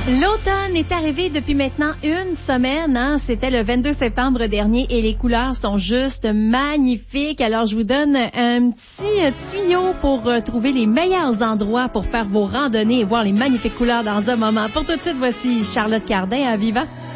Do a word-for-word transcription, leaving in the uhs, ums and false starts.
L'automne est arrivé depuis maintenant une semaine. Hein? C'était le vingt-deux septembre dernier et les couleurs sont juste magnifiques. Alors, je vous donne un petit tuyau pour trouver les meilleurs endroits pour faire vos randonnées et voir les magnifiques couleurs dans un moment. Pour tout de suite, voici Charlotte Cardin à Viva.